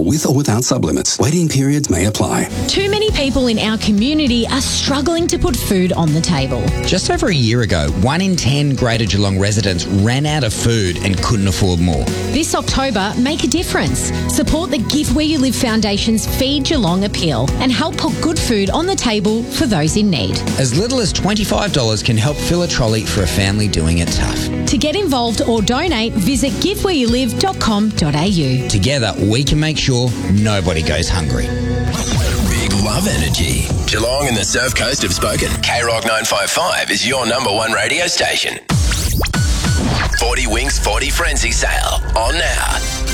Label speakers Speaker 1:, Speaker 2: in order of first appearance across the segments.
Speaker 1: with or without supplements. Waiting periods may apply.
Speaker 2: Too many people in our community are struggling to put food on the table.
Speaker 3: Just over a year ago, 1 in 10 Greater Geelong residents ran out of food and couldn't afford more.
Speaker 2: This October, make a difference. Support the Give Where You Live Foundation's Feed Geelong appeal and help put good food on the table for those in need.
Speaker 3: As little as $25 can help fill a trolley for a family doing it tough.
Speaker 2: To get involved or donate, visit givewhereyoulive.com.au.
Speaker 3: Together, we can make sure nobody goes hungry.
Speaker 4: Big love energy. Geelong and the Surf Coast have spoken. K-Rock 955 is your number one radio station. 40 Winks 40 Frenzy sale on now.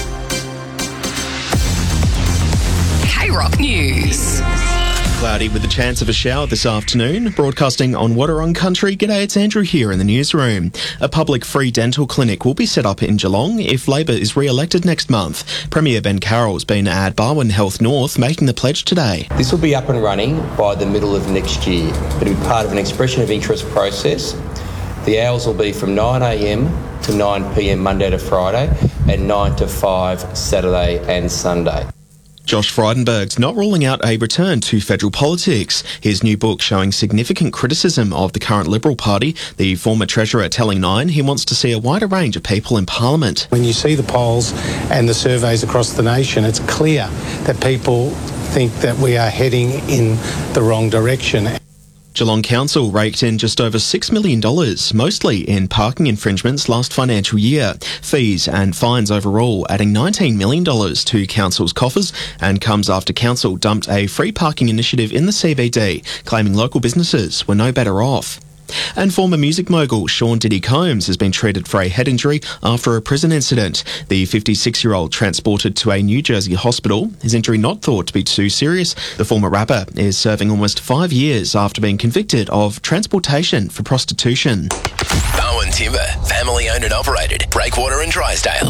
Speaker 5: K-Rock News.
Speaker 6: Cloudy with a chance of a shower this afternoon. Broadcasting on Wadawurrung Country, g'day, it's Andrew here in the newsroom. A public free dental clinic will be set up in Geelong if Labor is re-elected next month. Premier Ben Carroll's been at Barwon Health North making the pledge today.
Speaker 7: This will be up and running by the middle of next year. It'll be part of an expression of interest process. The hours will be from 9am to 9pm Monday to Friday and 9 to 5 Saturday and Sunday.
Speaker 6: Josh Frydenberg's not ruling out a return to federal politics. His new book showing significant criticism of the current Liberal Party. The former Treasurer telling Nine he wants to see a wider range of people in Parliament.
Speaker 8: When you see the polls and the surveys across the nation, it's clear that people think that we are heading in the wrong direction.
Speaker 6: Geelong Council raked in just over $6 million, mostly in parking infringements last financial year. Fees and fines overall adding $19 million to Council's coffers, and comes after Council dumped a free parking initiative in the CBD, claiming local businesses were no better off. And former music mogul Sean Diddy Combs has been treated for a head injury after a prison incident. The 56-year-old transported to a New Jersey hospital, his injury not thought to be too serious. The former rapper is serving almost 5 years after being convicted of transportation for prostitution.
Speaker 4: Bowen Timber, family owned and operated. Breakwater and Drysdale.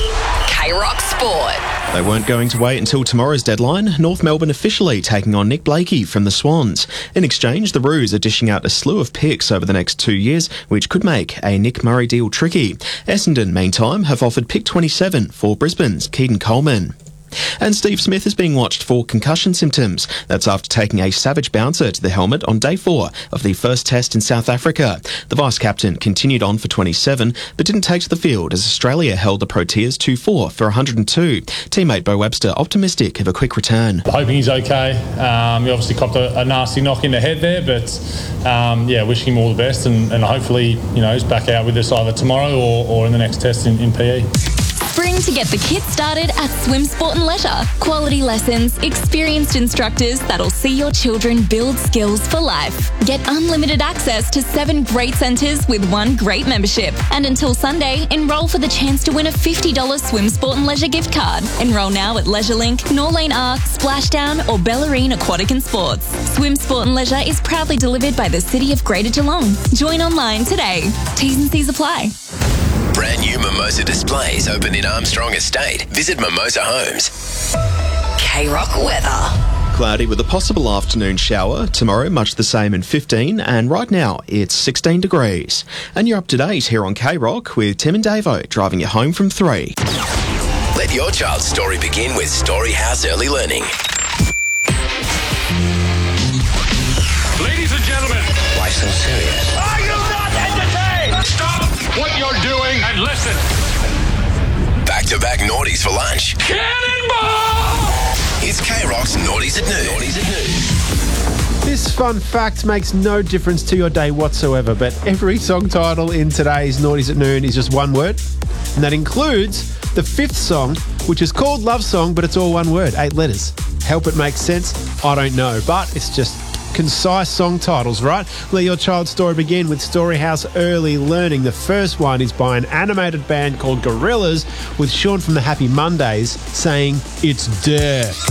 Speaker 5: K-Rock Sport.
Speaker 6: They weren't going to wait until tomorrow's deadline. North Melbourne officially taking on Nick Blakey from the Swans. In exchange, the Roos are dishing out a slew of picks over the next 2 years, which could make a Nick Murray deal tricky. Essendon, meantime, have offered pick 27 for Brisbane's Keaton Coleman. And Steve Smith is being watched for concussion symptoms. That's after taking a savage bouncer to the helmet on day 4 of the first test in South Africa. The vice-captain continued on for 27, but didn't take to the field as Australia held the Proteas 2-4 for 102. Teammate Bo Webster optimistic of a quick return.
Speaker 9: Hoping he's okay. He obviously copped a nasty knock in the head there, but wishing him all the best, and hopefully he's back out with us either tomorrow or in the next test in PE.
Speaker 10: Spring to get the kids started at Swim Sport and Leisure. Quality lessons, experienced instructors that'll see your children build skills for life. Get unlimited access to 7 great centres with 1 great membership. And until Sunday, enrol for the chance to win a $50 Swim Sport and Leisure gift card. Enrol now at LeisureLink, Norlane Arc, Splashdown or Bellarine Aquatic and Sports. Swim Sport and Leisure is proudly delivered by the City of Greater Geelong. Join online today. T's and C's apply.
Speaker 4: Brand new Mimosa displays open in Armstrong Estate. Visit Mimosa Homes.
Speaker 5: K-Rock weather.
Speaker 6: Cloudy with a possible afternoon shower. Tomorrow, much the same in 15. And right now, it's 16 degrees. And you're up to date here on K-Rock with Tim and Davo driving you home from 3.
Speaker 4: Let your child's story begin with Storyhouse Early Learning.
Speaker 11: Ladies and gentlemen.
Speaker 4: Why so serious?
Speaker 11: Are you not entertained? Stop what you're doing and listen.
Speaker 4: Back-to-back naughties for lunch.
Speaker 11: Cannonball!
Speaker 4: It's K-Rock's Naughties at Noon.
Speaker 12: This fun fact makes no difference to your day whatsoever, but every song title in today's Naughties at Noon is just one word, and that includes the 5th song, which is called Love Song, but it's all one word, 8 letters. Help it make sense? I don't know, but it's just concise song titles, right? Let your child's story begin with Storyhouse Early Learning. The first one is by an animated band called Gorillaz, with Sean from the Happy Mondays saying, "It's there."